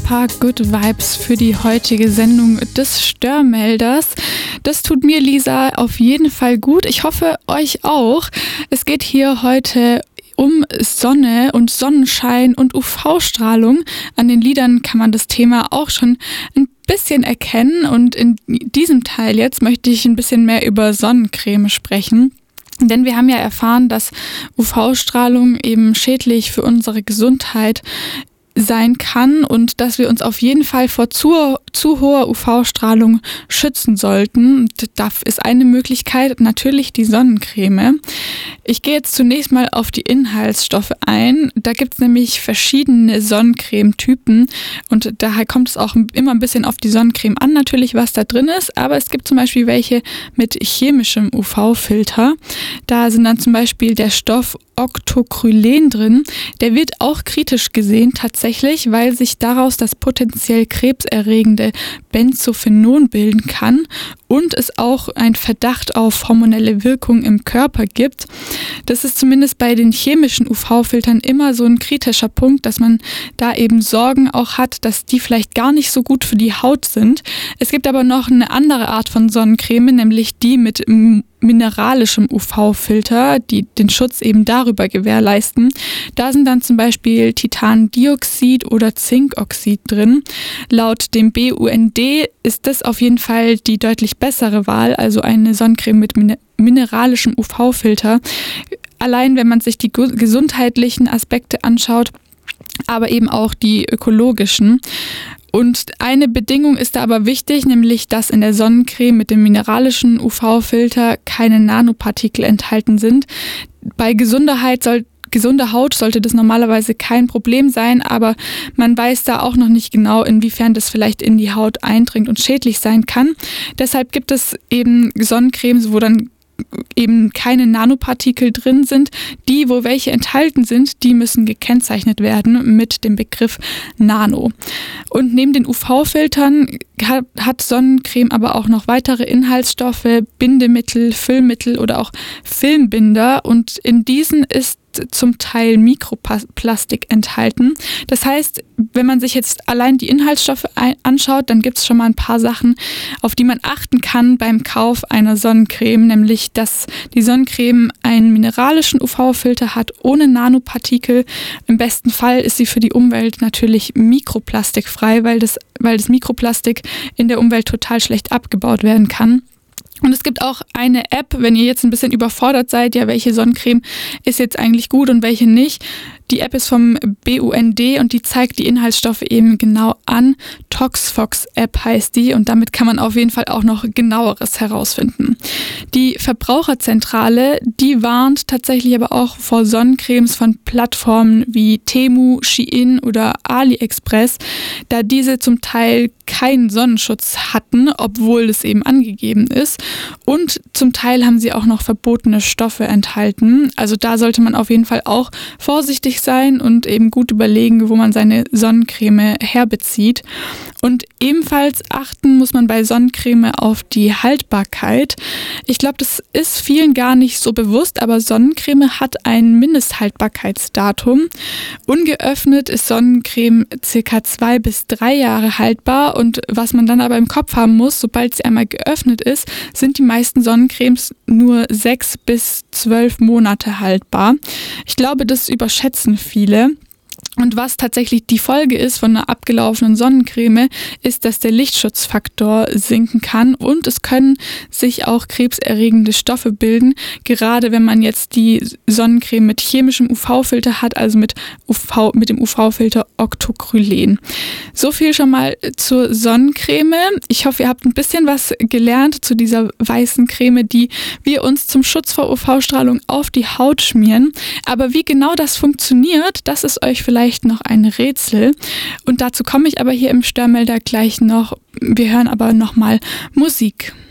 paar Good Vibes für die heutige Sendung des Störmelders. Das tut mir, Lisa, auf jeden Fall gut. Ich hoffe, euch auch. Es geht hier heute um Sonne und Sonnenschein und UV-Strahlung. An den Liedern kann man das Thema auch schon ein bisschen erkennen. Und in diesem Teil jetzt möchte ich ein bisschen mehr über Sonnencreme sprechen. Denn wir haben ja erfahren, dass UV-Strahlung eben schädlich für unsere Gesundheit sein kann und dass wir uns auf jeden Fall vor zu hoher UV-Strahlung schützen sollten. Da ist eine Möglichkeit natürlich die Sonnencreme. Ich gehe jetzt zunächst mal auf die Inhaltsstoffe ein. Da gibt es nämlich verschiedene Sonnencreme-Typen und daher kommt es auch immer ein bisschen auf die Sonnencreme an, natürlich, was da drin ist. Aber es gibt zum Beispiel welche mit chemischem UV-Filter. Da sind dann zum Beispiel der Stoff Octocrylen drin. Der wird auch kritisch gesehen tatsächlich, weil sich daraus das potenziell krebserregende Benzophenon bilden kann und es auch einen Verdacht auf hormonelle Wirkung im Körper gibt. Das ist zumindest bei den chemischen UV-Filtern immer so ein kritischer Punkt, dass man da eben Sorgen auch hat, dass die vielleicht gar nicht so gut für die Haut sind. Es gibt aber noch eine andere Art von Sonnencreme, nämlich die mit mineralischem UV-Filter, die den Schutz eben darüber gewährleisten. Da sind dann zum Beispiel Titandioxid oder Zinkoxid drin. Laut dem BUND ist das auf jeden Fall die deutlich bessere Wahl, also eine Sonnencreme mit mineralischem UV-Filter. Allein wenn man sich die gesundheitlichen Aspekte anschaut, aber eben auch die ökologischen. Und eine Bedingung ist da aber wichtig, nämlich dass in der Sonnencreme mit dem mineralischen UV-Filter keine Nanopartikel enthalten sind. Bei gesunder Haut sollte das normalerweise kein Problem sein, aber man weiß da auch noch nicht genau, inwiefern das vielleicht in die Haut eindringt und schädlich sein kann. Deshalb gibt es eben Sonnencremes, wo dann eben keine Nanopartikel drin sind. Die, wo welche enthalten sind, die müssen gekennzeichnet werden mit dem Begriff Nano. Und neben den UV-Filtern hat Sonnencreme aber auch noch weitere Inhaltsstoffe, Bindemittel, Füllmittel oder auch Filmbinder. Und in diesen ist zum Teil Mikroplastik enthalten. Das heißt, wenn man sich jetzt allein die Inhaltsstoffe anschaut, dann gibt es schon mal ein paar Sachen, auf die man achten kann beim Kauf einer Sonnencreme, nämlich dass die Sonnencreme einen mineralischen UV-Filter hat ohne Nanopartikel. Im besten Fall ist sie für die Umwelt natürlich mikroplastikfrei, weil das Mikroplastik in der Umwelt total schlecht abgebaut werden kann. Und es gibt auch eine App, wenn ihr jetzt ein bisschen überfordert seid, ja, welche Sonnencreme ist jetzt eigentlich gut und welche nicht. Die App ist vom BUND und die zeigt die Inhaltsstoffe eben genau an. ToxFox-App heißt die und damit kann man auf jeden Fall auch noch genaueres herausfinden. Die Verbraucherzentrale, die warnt tatsächlich aber auch vor Sonnencremes von Plattformen wie Temu, Shein oder AliExpress, da diese zum Teil keinen Sonnenschutz hatten, obwohl es eben angegeben ist. Und zum Teil haben sie auch noch verbotene Stoffe enthalten. Also da sollte man auf jeden Fall auch vorsichtig sein und eben gut überlegen, wo man seine Sonnencreme herbezieht. Und ebenfalls achten muss man bei Sonnencreme auf die Haltbarkeit. Ich glaube, das ist vielen gar nicht so bewusst, aber Sonnencreme hat ein Mindesthaltbarkeitsdatum. Ungeöffnet ist Sonnencreme ca. 2 bis 3 Jahre haltbar und was man dann aber im Kopf haben muss, sobald sie einmal geöffnet ist, sind die meisten Sonnencremes nur 6 bis 12 Monate haltbar. Ich glaube, das überschätzen viele. Und was tatsächlich die Folge ist von einer abgelaufenen Sonnencreme, ist, dass der Lichtschutzfaktor sinken kann und es können sich auch krebserregende Stoffe bilden, gerade wenn man jetzt die Sonnencreme mit chemischem UV-Filter hat, also mit dem UV-Filter Octocrylen. So viel schon mal zur Sonnencreme. Ich hoffe, ihr habt ein bisschen was gelernt zu dieser weißen Creme, die wir uns zum Schutz vor UV-Strahlung auf die Haut schmieren. Aber wie genau das funktioniert, das ist euch vielleicht noch ein Rätsel. Und dazu komme ich aber hier im Störmelder gleich noch. Wir hören aber nochmal Musik.